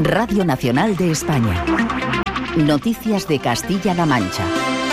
Radio Nacional de España. Noticias de Castilla-La Mancha.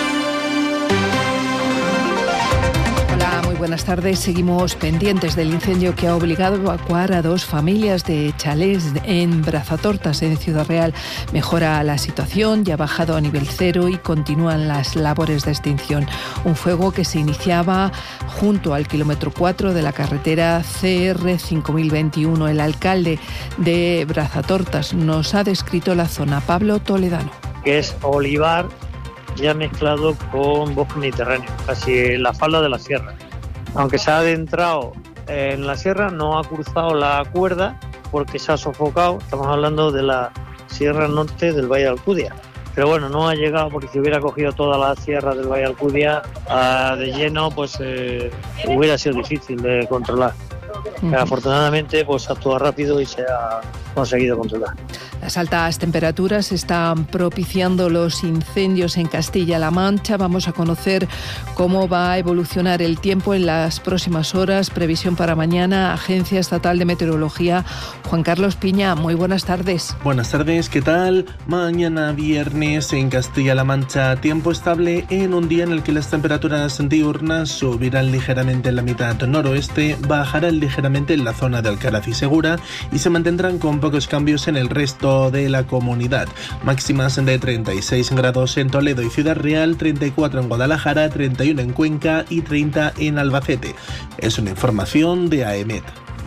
Buenas tardes. Seguimos pendientes del incendio que ha obligado a evacuar a 2 familias de chalés en Brazatortas, en Ciudad Real. Mejora la situación, ya ha bajado a nivel 0 y continúan las labores de extinción. Un fuego que se iniciaba junto al kilómetro 4 de la carretera CR 5021. El alcalde de Brazatortas nos ha descrito la zona. Pablo Toledano. Que es olivar ya mezclado con bosque mediterráneo, casi la falda de la sierra. Aunque se ha adentrado en la sierra, no ha cruzado la cuerda porque se ha sofocado. Estamos hablando de la sierra norte del Valle de Alcudia. Pero bueno, no ha llegado porque si hubiera cogido toda la sierra del Valle de Alcudia de lleno, pues hubiera sido difícil de controlar. Pero afortunadamente pues actúa rápido y se ha conseguido controlar. Las altas temperaturas están propiciando los incendios en Castilla-La Mancha. Vamos a conocer cómo va a evolucionar el tiempo en las próximas horas. Previsión para mañana, Agencia Estatal de Meteorología. Juan Carlos Piña, muy buenas tardes. Buenas tardes, ¿qué tal? Mañana viernes en Castilla-La Mancha, tiempo estable en un día en el que las temperaturas diurnas subirán ligeramente en la mitad noroeste, bajarán ligeramente en la zona de Alcaraz y Segura y se mantendrán con pocos cambios en el resto de la comunidad. Máximas de 36 grados en Toledo y Ciudad Real, 34 en Guadalajara, 31 en Cuenca y 30 en Albacete. Es una información de AEMET.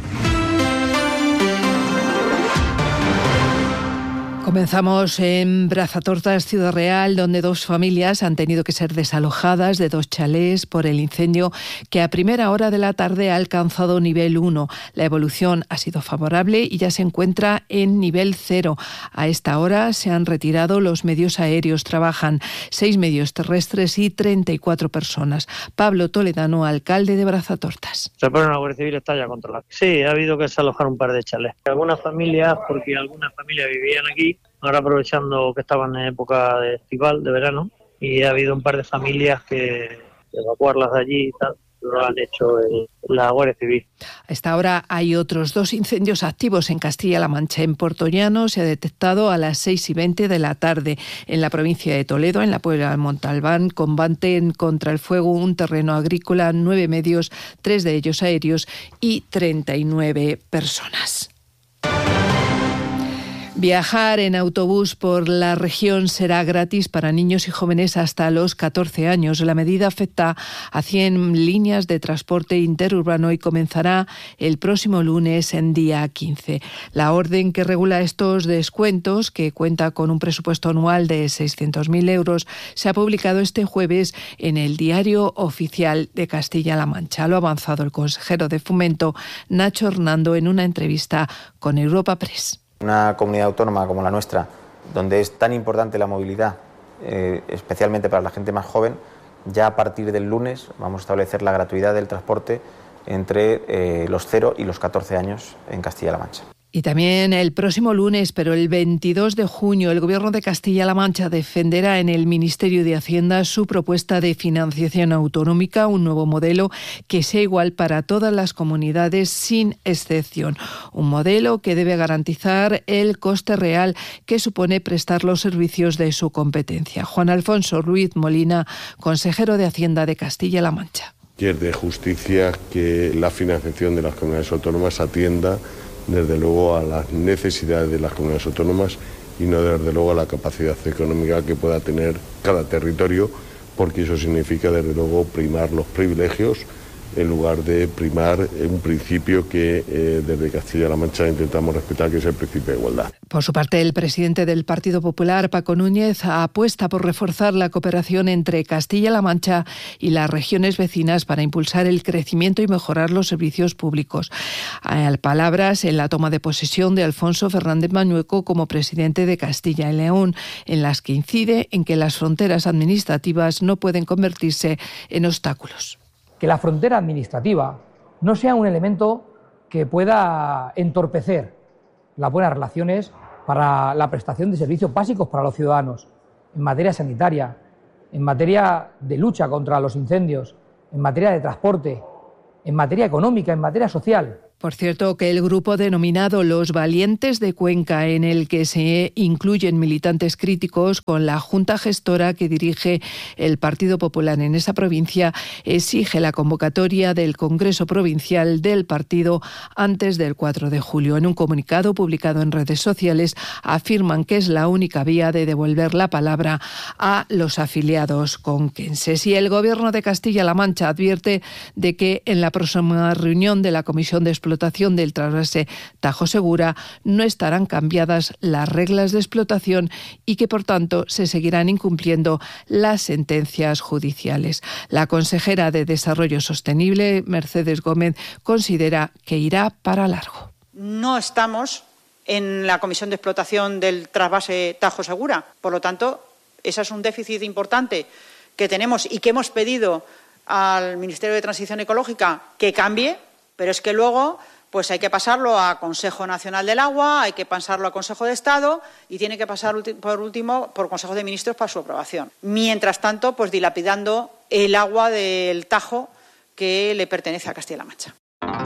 Comenzamos en Brazatortas, Ciudad Real, donde 2 familias han tenido que ser desalojadas de 2 chalés por el incendio que a primera hora de la tarde ha alcanzado nivel 1. La evolución ha sido favorable y ya se encuentra en nivel 0. A esta hora se han retirado los medios aéreos. Trabajan 6 medios terrestres y 34 personas. Pablo Toledano, alcalde de Brazatortas. Se pone una Guardia Civil, está ya controlada. Sí, ha habido que desalojar un par de chalés. Algunas familias, porque algunas familias vivían aquí, ahora aprovechando que estaban en época de estival, de verano, y ha habido un par de familias que evacuarlas de allí y tal, lo han hecho la Guardia Civil. A esta hora hay otros 2 incendios activos en Castilla-La Mancha. En Portollano se ha detectado a las 6:20 de la tarde. En la provincia de Toledo, en la Puebla de Montalbán, combaten contra el fuego un terreno agrícola, 9 medios, 3 de ellos aéreos y 39 personas. Viajar en autobús por la región será gratis para niños y jóvenes hasta los 14 años. La medida afecta a 100 líneas de transporte interurbano y comenzará el próximo lunes en día 15. La orden que regula estos descuentos, que cuenta con un presupuesto anual de 600.000 euros, se ha publicado este jueves en el Diario Oficial de Castilla-La Mancha. Lo ha avanzado el consejero de Fomento, Nacho Hernando, en una entrevista con Europa Press. Una comunidad autónoma como la nuestra, donde es tan importante la movilidad, especialmente para la gente más joven, ya a partir del lunes vamos a establecer la gratuidad del transporte entre los 0 y los 14 años en Castilla-La Mancha. Y también el próximo lunes, pero el 22 de junio, el Gobierno de Castilla-La Mancha defenderá en el Ministerio de Hacienda su propuesta de financiación autonómica, un nuevo modelo que sea igual para todas las comunidades sin excepción. Un modelo que debe garantizar el coste real que supone prestar los servicios de su competencia. Juan Alfonso Ruiz Molina, consejero de Hacienda de Castilla-La Mancha. Y es de justicia que la financiación de las comunidades autónomas atienda desde luego a las necesidades de las comunidades autónomas y no desde luego a la capacidad económica que pueda tener cada territorio, porque eso significa desde luego primar los privilegios en lugar de primar un principio que desde Castilla-La Mancha intentamos respetar, que es el principio de igualdad. Por su parte, el presidente del Partido Popular, Paco Núñez, apuesta por reforzar la cooperación entre Castilla-La Mancha y las regiones vecinas para impulsar el crecimiento y mejorar los servicios públicos. Palabras en la toma de posesión de Alfonso Fernández Mañueco como presidente de Castilla y León, en las que incide en que las fronteras administrativas no pueden convertirse en obstáculos. Que la frontera administrativa no sea un elemento que pueda entorpecer las buenas relaciones para la prestación de servicios básicos para los ciudadanos, en materia sanitaria, en materia de lucha contra los incendios, en materia de transporte, en materia económica, en materia social. Por cierto, que el grupo denominado Los Valientes de Cuenca, en el que se incluyen militantes críticos con la Junta Gestora que dirige el Partido Popular en esa provincia, exige la convocatoria del Congreso Provincial del partido antes del 4 de julio. En un comunicado publicado en redes sociales afirman que es la única vía de devolver la palabra a los afiliados conquenses. Y el Gobierno de Castilla-La Mancha advierte de que en la próxima reunión de la Comisión de Explotación del trasvase Tajo Segura no estarán cambiadas las reglas de explotación y que, por tanto, se seguirán incumpliendo las sentencias judiciales. La consejera de Desarrollo Sostenible, Mercedes Gómez, considera que irá para largo. No estamos en la Comisión de Explotación del trasvase Tajo Segura. Por lo tanto, ese es un déficit importante que tenemos y que hemos pedido al Ministerio de Transición Ecológica que cambie. Pero es que luego pues hay que pasarlo a Consejo Nacional del Agua, hay que pasarlo a Consejo de Estado y tiene que pasar por último por Consejo de Ministros para su aprobación. Mientras tanto, pues dilapidando el agua del Tajo que le pertenece a Castilla-La Mancha.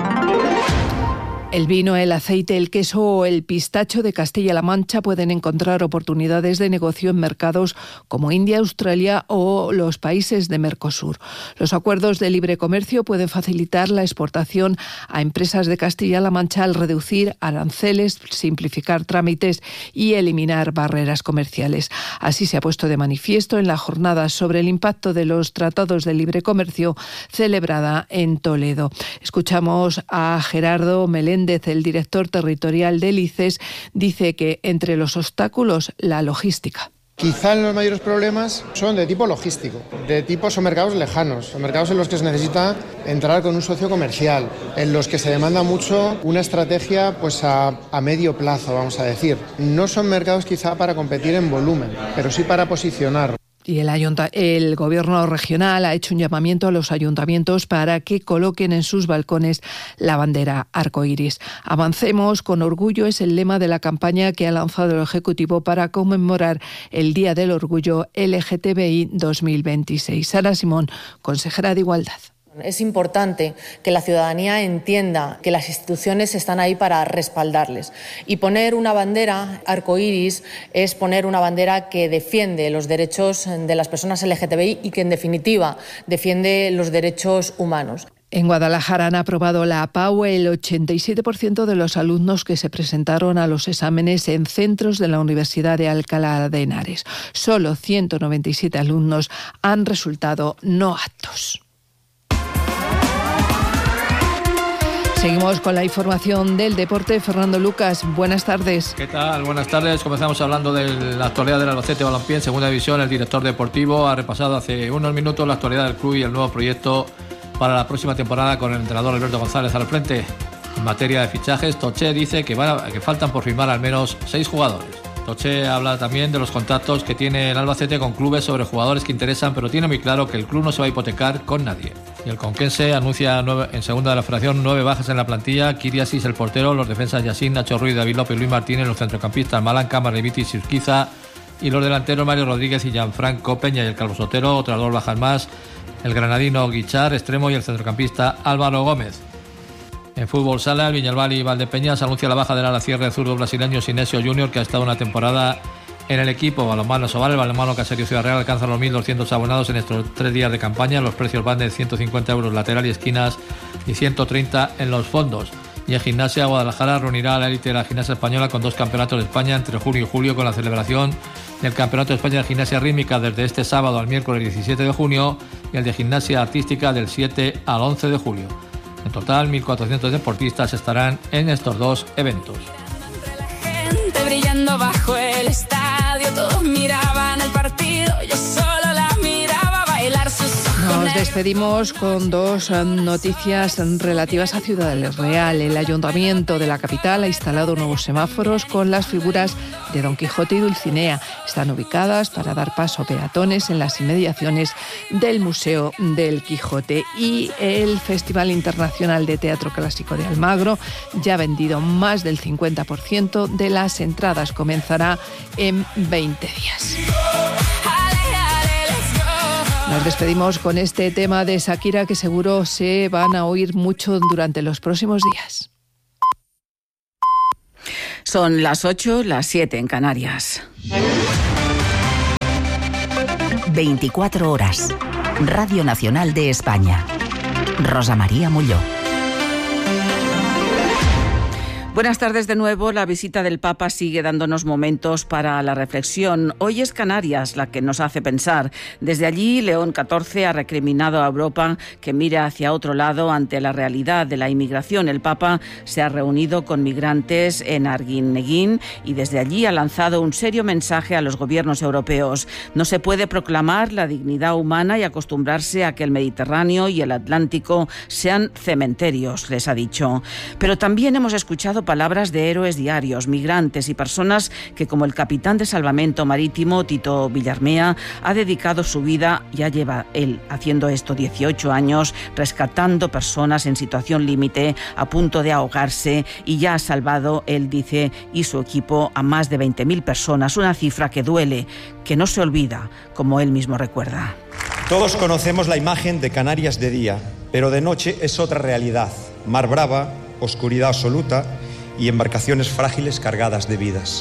El vino, el aceite, el queso o el pistacho de Castilla-La Mancha pueden encontrar oportunidades de negocio en mercados como India, Australia o los países de Mercosur. Los acuerdos de libre comercio pueden facilitar la exportación a empresas de Castilla-La Mancha al reducir aranceles, simplificar trámites y eliminar barreras comerciales. Así se ha puesto de manifiesto en la jornada sobre el impacto de los tratados de libre comercio celebrada en Toledo. Escuchamos a Gerardo Meléndez, el director territorial del ICES, dice que entre los obstáculos, la logística. Quizá los mayores problemas son de tipo logístico, son mercados lejanos, son mercados en los que se necesita entrar con un socio comercial, en los que se demanda mucho una estrategia pues a medio plazo, vamos a decir. No son mercados quizá para competir en volumen, pero sí para posicionar. Y el Gobierno regional ha hecho un llamamiento a los ayuntamientos para que coloquen en sus balcones la bandera arcoíris. Avancemos con orgullo es el lema de la campaña que ha lanzado el Ejecutivo para conmemorar el Día del Orgullo LGTBI 2026. Sara Simón, consejera de Igualdad. Es importante que la ciudadanía entienda que las instituciones están ahí para respaldarles. Y poner una bandera arcoíris es poner una bandera que defiende los derechos de las personas LGTBI y que, en definitiva, defiende los derechos humanos. En Guadalajara han aprobado la APAU el 87% de los alumnos que se presentaron a los exámenes en centros de la Universidad de Alcalá de Henares. Solo 197 alumnos han resultado no aptos. Seguimos con la información del deporte. Fernando Lucas, buenas tardes. ¿Qué tal? Buenas tardes. Comenzamos hablando de la actualidad del Albacete Balompié en segunda división. El director deportivo ha repasado hace unos minutos la actualidad del club y el nuevo proyecto para la próxima temporada con el entrenador Alberto González al frente. En materia de fichajes, Toché dice que faltan por firmar al menos 6 jugadores. Toché habla también de los contactos que tiene el Albacete con clubes sobre jugadores que interesan, pero tiene muy claro que el club no se va a hipotecar con nadie. Y el conquense anuncia en segunda de la federación 9 bajas en la plantilla: Kiriasis, el portero, los defensas Yacine, Nacho Ruiz, David López, Luis Martínez, los centrocampistas Malanca, Marrevitis y Urquiza, y los delanteros Mario Rodríguez y Gianfranco Peña, y el Calvo Sotero, otras 2 bajas más, el granadino Guichar, extremo, y el centrocampista Álvaro Gómez. En fútbol sala, el Viñalbal y Valdepeñas anuncia la baja del ala cierre zurdo brasileño Sinesio Júnior, que ha estado una temporada en el equipo. Balonmano Sobar, el balonmano Caserio Ciudad Real alcanza los 1.200 abonados en estos 3 días de campaña. Los precios van de 150 euros lateral y esquinas y 130 en los fondos. Y en gimnasia, Guadalajara reunirá a la élite de la gimnasia española con 2 campeonatos de España entre junio y julio, con la celebración del Campeonato de España de Gimnasia Rítmica desde este sábado al miércoles 17 de junio y el de gimnasia artística del 7 al 11 de julio. En total, 1.400 deportistas estarán en estos 2 eventos. Gente brillando bajo el estadio, todos miraban el partido, yo solo la miraba bailar sus ojos. Nos despedimos con 2 noticias relativas a Ciudad Real. El Ayuntamiento de la capital ha instalado nuevos semáforos con las figuras de Don Quijote y Dulcinea. Están ubicadas para dar paso a peatones en las inmediaciones del Museo del Quijote. Y el Festival Internacional de Teatro Clásico de Almagro ya ha vendido más del 50% de las entradas. Comenzará en 20 días. Nos despedimos con este tema de Shakira que seguro se van a oír mucho durante los próximos días. Son las 8, las 7 en Canarias. 24 horas. Radio Nacional de España. Rosa María Mulló. Buenas tardes de nuevo. La visita del Papa sigue dándonos momentos para la reflexión. Hoy es Canarias la que nos hace pensar. Desde allí, León XIV ha recriminado a Europa que mire hacia otro lado ante la realidad de la inmigración. El Papa se ha reunido con migrantes en Arguineguín y desde allí ha lanzado un serio mensaje a los gobiernos europeos. No se puede proclamar la dignidad humana y acostumbrarse a que el Mediterráneo y el Atlántico sean cementerios, les ha dicho. Pero también hemos escuchado palabras de héroes diarios, migrantes y personas que, como el capitán de salvamento marítimo Tito Villarmea, ha dedicado su vida, ya lleva él haciendo esto 18 años, rescatando personas en situación límite, a punto de ahogarse, y ya ha salvado, él dice, y su equipo, a más de 20.000 personas, una cifra que duele, que no se olvida, como él mismo recuerda. Todos conocemos la imagen de Canarias de día, pero de noche es otra realidad. Mar brava, oscuridad absoluta y embarcaciones frágiles cargadas de vidas.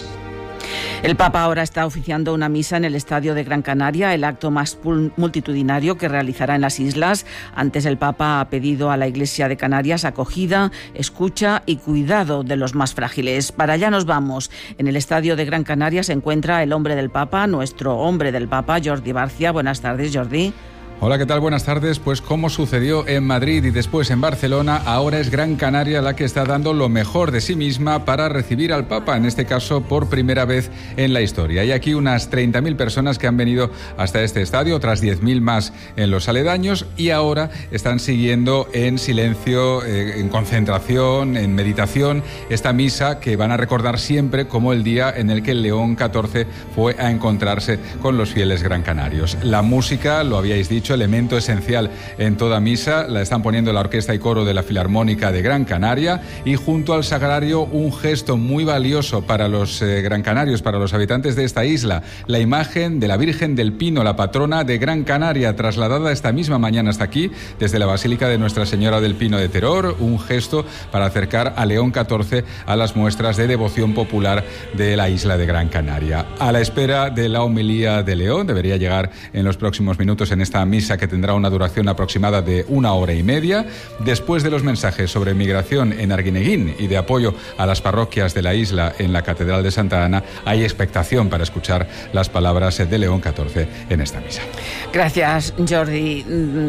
El Papa ahora está oficiando una misa en el Estadio de Gran Canaria, el acto más multitudinario que realizará en las islas. Antes el Papa ha pedido a la Iglesia de Canarias acogida, escucha y cuidado de los más frágiles. Para allá nos vamos. En el Estadio de Gran Canaria se encuentra el hombre del Papa, nuestro hombre del Papa, Jordi Barcia. Buenas tardes, Jordi. Hola, ¿qué tal? Buenas tardes. Pues como sucedió en Madrid y después en Barcelona, ahora es Gran Canaria la que está dando lo mejor de sí misma para recibir al Papa, en este caso por primera vez en la historia. Hay aquí unas 30.000 personas que han venido hasta este estadio, otras 10.000 más en los aledaños, y ahora están siguiendo en silencio, en concentración, en meditación, esta misa que van a recordar siempre como el día en el que el León XIV fue a encontrarse con los fieles grancanarios. La música, lo habíais dicho, elemento esencial en toda misa, la están poniendo la orquesta y coro de la Filarmónica de Gran Canaria, y junto al sagrario un gesto muy valioso para los grancanarios, para los habitantes de esta isla, la imagen de la Virgen del Pino, la patrona de Gran Canaria, trasladada esta misma mañana hasta aquí desde la Basílica de Nuestra Señora del Pino de Teror, un gesto para acercar a León XIV a las muestras de devoción popular de la isla de Gran Canaria. A la espera de la homilía de León, debería llegar en los próximos minutos en esta misa que tendrá una duración aproximada de 1 hora y media. Después de los mensajes sobre migración en Arguineguín y de apoyo a las parroquias de la isla en la Catedral de Santa Ana, hay expectación para escuchar las palabras de León XIV en esta misa. Gracias, Jordi.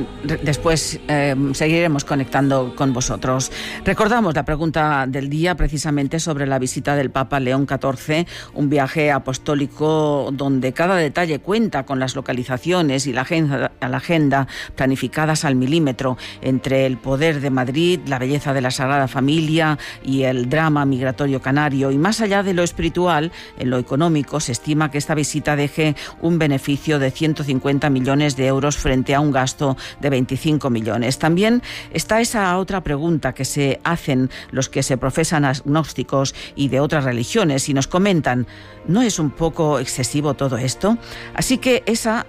Después seguiremos conectando con vosotros. Recordamos la pregunta del día, precisamente sobre la visita del Papa León XIV, un viaje apostólico donde cada detalle cuenta, con las localizaciones y la agenda planificadas al milímetro, entre el poder de Madrid, la belleza de la Sagrada Familia y el drama migratorio canario. Y más allá de lo espiritual, en lo económico, se estima que esta visita deje un beneficio de 150 millones de euros frente a un gasto de 25 millones. También está esa otra pregunta que se hacen los que se profesan agnósticos y de otras religiones y nos comentan, ¿no es un poco excesivo todo esto? Así que esa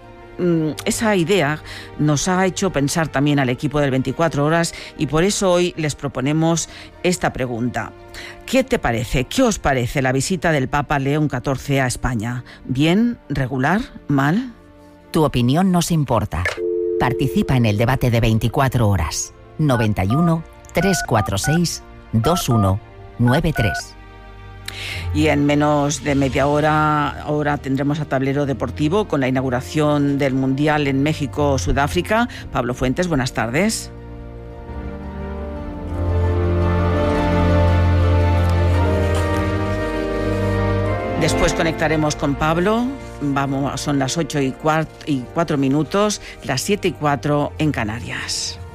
idea nos ha hecho pensar también al equipo del 24 horas, y por eso hoy les proponemos esta pregunta. ¿Qué te parece? ¿Qué os parece la visita del Papa León XIV a España? ¿Bien? ¿Regular? ¿Mal? Tu opinión nos importa. Participa en el debate de 24 horas. 91 346 2193. Y en menos de media hora ahora tendremos a Tablero Deportivo con la inauguración del Mundial en México-Sudáfrica. Pablo Fuentes, buenas tardes. Después conectaremos con Pablo. Vamos, son las 8:04, las 7:04 en Canarias.